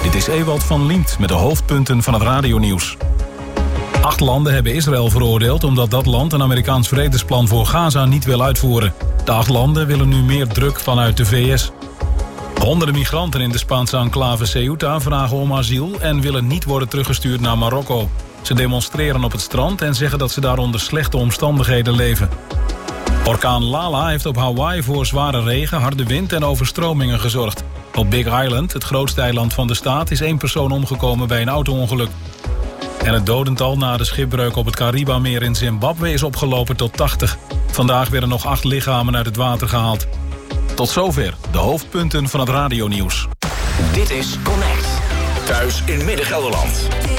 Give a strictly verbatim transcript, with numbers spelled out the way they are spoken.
Dit is Ewald van Liemt met de hoofdpunten van het radionieuws. Acht landen hebben Israël veroordeeld omdat dat land een Amerikaans vredesplan voor Gaza niet wil uitvoeren. De acht landen willen nu meer druk vanuit de V S. Honderden migranten in de Spaanse enclave Ceuta vragen om asiel en willen niet worden teruggestuurd naar Marokko. Ze demonstreren op het strand en zeggen dat ze daar onder slechte omstandigheden leven. Orkaan Lala heeft op Hawaii voor zware regen, harde wind en overstromingen gezorgd. Op Big Island, het grootste eiland van de staat, is één persoon omgekomen bij een auto-ongeluk. En het dodental na de schipbreuk op het Caribameer in Zimbabwe is opgelopen tot tachtig. Vandaag werden nog acht lichamen uit het water gehaald. Tot zover de hoofdpunten van het radionieuws. Dit is Connect. Thuis in Midden-Gelderland.